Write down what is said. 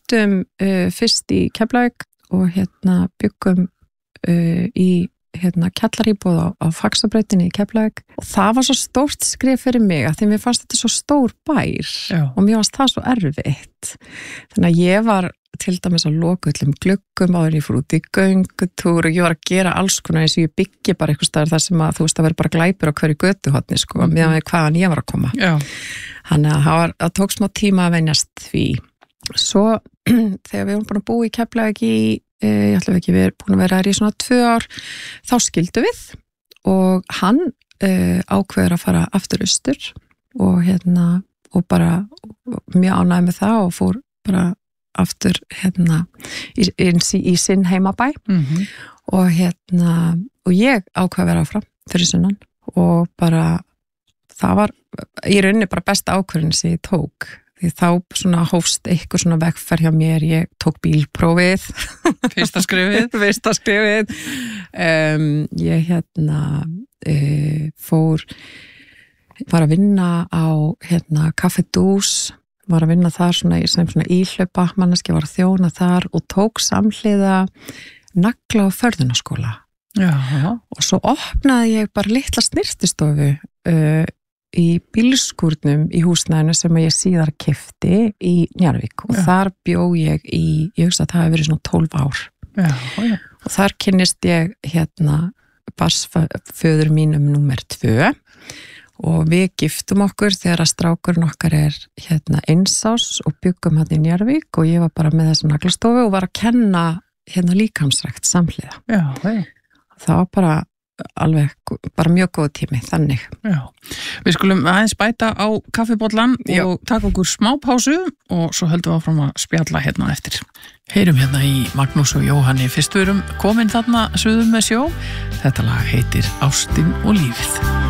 fluttum fyrst í Keflavík og byggum í kjallaríbúð á Faxabrautinni í Keflavík og það var svo stórt skref fyrir mig að því mér fannst þetta svo stór bær og mér fannst það svo erfitt þannig að ég var til dæmis að loka öllum gluggum áður ég fór út í göngutúr og ég var að gera alls konar eins og ég byggi bara eitthvað staðar þar sem að þú veist að vera bara glæpur á hverju götuhotni sko meðan við hvaðan ég var að koma þannig að það tók smá tíma að venjast því svo þegar við vorum búin að búa í Keflavík ég ætla ekki, við erum búin að vera hér í svona 2 ár þá skildu við og hann ákveður að fara aftur austur og og bara mjög ánægði með það og fór bara aftur í sinn heimabæ og og ég ákvað að vera áfram fyrir sunnan og bara það var í rauninni bara besta ákvörðin sem ég tók því þá svona hófst eitthvað svona vegferð hjá mér, ég tók bílprófið fyrsta skrifið ég var að vinna á Café Dús var að vinna þar svona íhlaupa manneski, var að þjóna þar og tók samhliða nagla- og förðunarskóla og svo opnaði ég bara litla snyrtistofu í bílskúrnum í húsnæðinu sem ég síðar keypti í Njarðvík og þar bjó ég ég hugsa að það hefði verið svona 12 ár og þar kynnist ég barnsföður mínum númer 2 og við giftum okkur þegar að strákurinn okkar er 1 árs og byggum hann í Njarðvík og ég var bara með þessa naglastofu og var að kenna líkamsrækt samhliða það var bara alveg bara mjög góð tími þannig. Við skulum aðeins bæta á kaffibollan og taka okkur smá pásu og svo höldum við áfram að spjalla eftir. Heyrum í Magnús og Jóhanni fyrst við erum komin þarna suður með sjó. Þetta lag heitir Ástin og lífið.